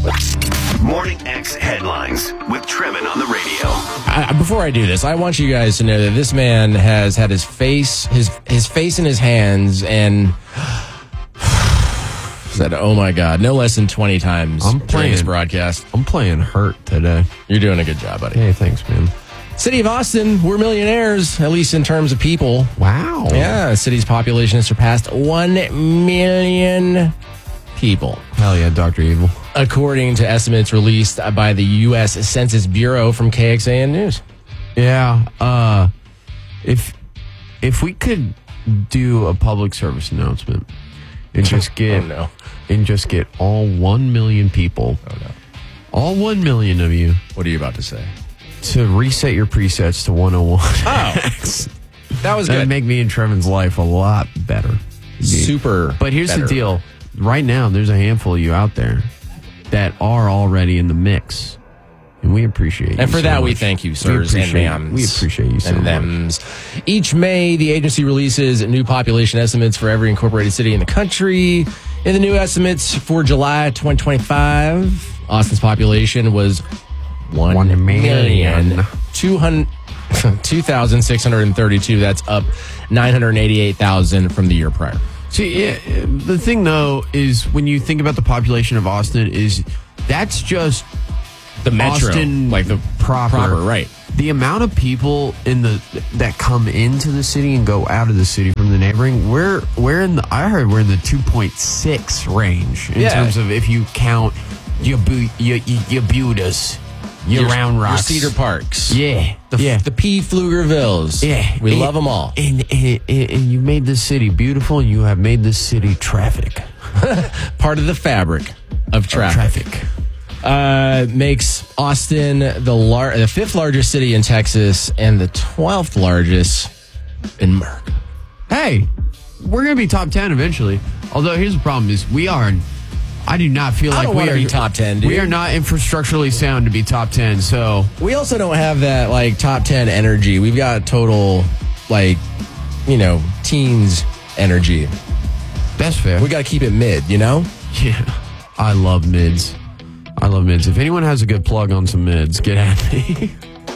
Morning X headlines with Trevin on the radio. Before I do this, I want you guys to know that this man has had his face in his hands and said, "Oh my God," no less than 20 times during this broadcast. I'm playing hurt today. You're doing a good job, buddy. Hey, thanks, man. City of Austin, we're millionaires, at least in terms of people. Wow. Yeah, the city's population has surpassed 1 million people. Hell yeah, Dr. Evil. According to estimates released by the U.S. Census Bureau from KXAN News. Yeah. If we could do a public service announcement and just get all 1 million people, all 1 million of you. What are you about to say? To reset your presets to 101. Oh, that was good. That'd make me and Trevin's life a lot better. Super. But here's better. the deal. Right now, there's a handful of you out there that are already in the mix. And we appreciate you. And for so that, much. we thank you, sirs and ma'ams. We appreciate you so and much. thems. Each May, the agency releases new population estimates for every incorporated city in the country. In the new estimates for July 2025, Austin's population was 1,200,632. That's up 988,000 from the year prior. See, the thing, though, is when you think about the population of Austin, is that's just the metro, Austin, like the proper, right? The amount of people that come into the city and go out of the city from the neighboring, I heard we're in the 2.6 range in terms of if you count your Budas. Your Round Rocks. Your Cedar Parks. Yeah. The P. Pflugervilles. Yeah. We love them all. And you made this city beautiful, and you have made this city traffic. Part of the fabric of traffic. Makes Austin the fifth largest city in Texas and the 12th largest in America. Hey, we're going to be top 10 eventually. Although here's the problem is I do not feel like we are top 10, dude. We are not infrastructurally sound to be top 10, so we also don't have that like top 10 energy. We've got total teens energy. That's fair. We got to keep it mid, Yeah. I love mids. If anyone has a good plug on some mids, get at me.